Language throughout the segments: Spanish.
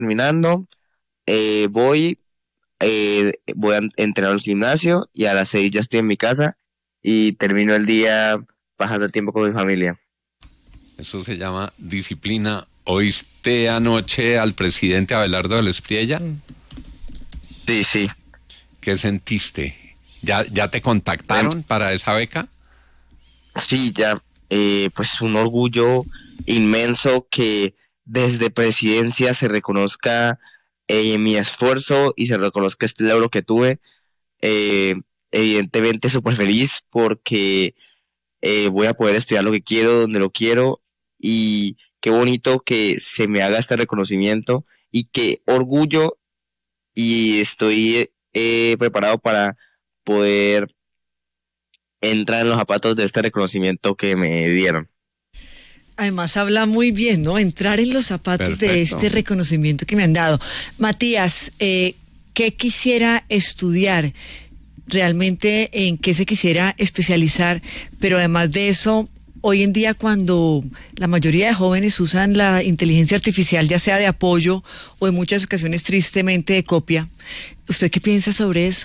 terminando, voy a entrenar al gimnasio y a las 6 ya estoy en mi casa y termino el día pasando el tiempo con mi familia. Eso se llama disciplina. ¿Oíste anoche al presidente Abelardo de la Espriella? Sí, sí. ¿Qué sentiste? ¿Ya te contactaron para esa beca? Sí, ya, pues un orgullo inmenso que desde presidencia se reconozca mi esfuerzo y se reconozca este logro que tuve. Eh, Evidentemente súper feliz porque voy a poder estudiar lo que quiero, donde lo quiero y qué bonito que se me haga este reconocimiento y qué orgullo y estoy preparado para poder entrar en los zapatos de este reconocimiento que me dieron. Además habla muy bien, ¿no? Entrar en los zapatos de Perfecto. este reconocimiento que me han dado. Matías, ¿qué quisiera estudiar? Realmente, ¿en qué se quisiera especializar? Pero además de eso, hoy en día cuando la mayoría de jóvenes usan la inteligencia artificial, ya sea de apoyo o en muchas ocasiones tristemente de copia, ¿usted qué piensa sobre eso?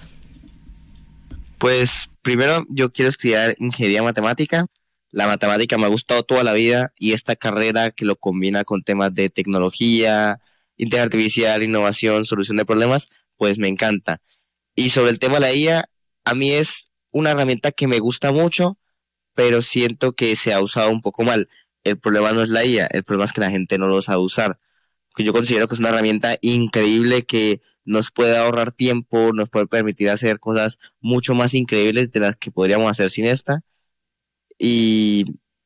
Pues primero yo quiero estudiar ingeniería matemática. La matemática me ha gustado toda la vida y esta carrera que lo combina con temas de tecnología, inteligencia artificial, innovación, solución de problemas, pues me encanta. Y sobre el tema de la IA, a mí es una herramienta que me gusta mucho, pero siento que se ha usado un poco mal. El problema no es la IA, el problema es que la gente no lo sabe usar. Que yo considero que es una herramienta increíble que nos puede ahorrar tiempo, nos puede permitir hacer cosas mucho más increíbles de las que podríamos hacer sin esta. Y,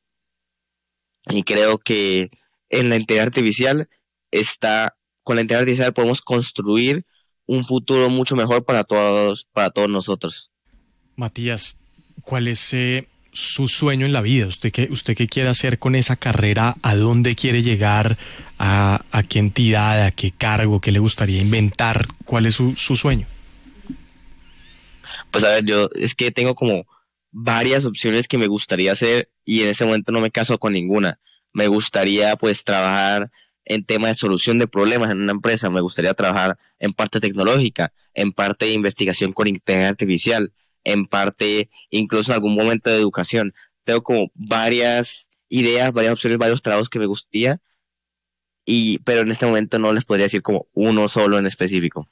y creo que en la inteligencia artificial con la inteligencia artificial podemos construir un futuro mucho mejor para todos nosotros. Matías, ¿cuál es su sueño en la vida? ¿Usted qué quiere hacer con esa carrera? ¿A dónde quiere llegar? ¿A qué entidad? ¿A qué cargo? ¿Qué le gustaría inventar? ¿Cuál es su sueño? Pues a ver, yo es que tengo como varias opciones que me gustaría hacer y en este momento no me caso con ninguna. Me gustaría pues trabajar en temas de solución de problemas en una empresa, me gustaría trabajar en parte tecnológica, en parte de investigación con inteligencia artificial, en parte incluso en algún momento de educación. Tengo como varias ideas, varias opciones, varios trabajos que me gustaría pero en este momento no les podría decir como uno solo en específico.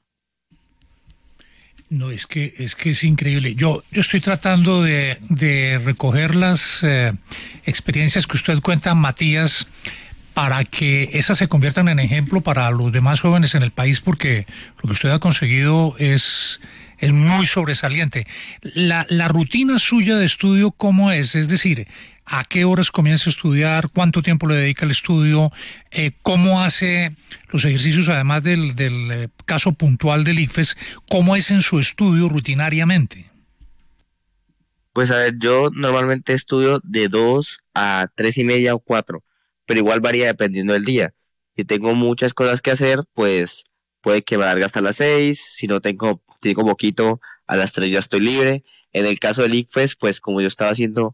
No, es que es increíble. Yo estoy tratando de recoger las experiencias que usted cuenta, Matías, para que esas se conviertan en ejemplo para los demás jóvenes en el país, porque lo que usted ha conseguido es muy sobresaliente. La rutina suya de estudio, ¿cómo es? Es decir, ¿a qué horas comienza a estudiar? ¿Cuánto tiempo le dedica al estudio? ¿Cómo hace los ejercicios, además del caso puntual del ICFES? ¿Cómo es en su estudio rutinariamente? Pues a ver, yo normalmente estudio de 2 a 3:30 o 4, pero igual varía dependiendo del día. Si tengo muchas cosas que hacer, pues puede que me alargue hasta las 6. Si no tengo poquito, a las 3 ya estoy libre. En el caso del ICFES, pues como yo estaba haciendo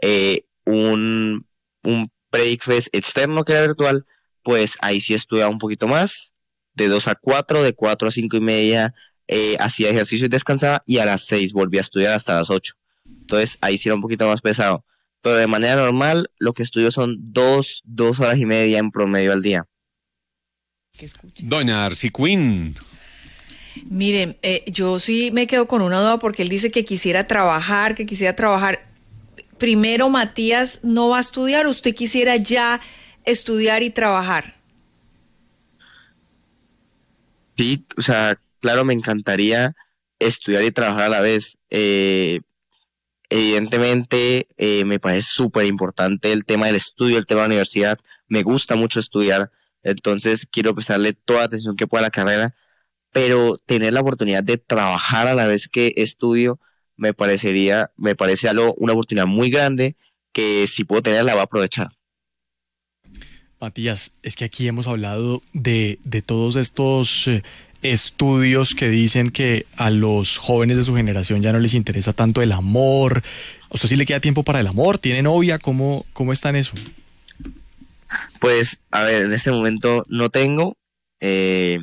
un pre-ICFES externo que era virtual, pues ahí sí estudiaba un poquito más, de 2 a 4, de 4 a 5:30 hacía ejercicio y descansaba, y a las 6 volví a estudiar hasta las 8. Entonces ahí sí era un poquito más pesado. Pero de manera normal, lo que estudio son 2 horas y media en promedio al día. Doña Arcy Quinn. Miren, yo sí me quedo con una duda porque él dice que quisiera trabajar. Primero, Matías no va a estudiar, ¿usted quisiera ya estudiar y trabajar? Sí, o sea, claro, me encantaría estudiar y trabajar a la vez. Evidentemente, me parece súper importante el tema del estudio, el tema de la universidad. Me gusta mucho estudiar, entonces quiero prestarle toda la atención que pueda a la carrera, pero tener la oportunidad de trabajar a la vez que estudio me parece una oportunidad muy grande que si puedo tenerla voy a aprovechar. Matías, es que aquí hemos hablado de todos estos estudios que dicen que a los jóvenes de su generación ya no les interesa tanto el amor. ¿A usted sí le queda tiempo para el amor? ¿Tiene novia? ¿Cómo está en eso? Pues, a ver, en este momento no tengo, eh,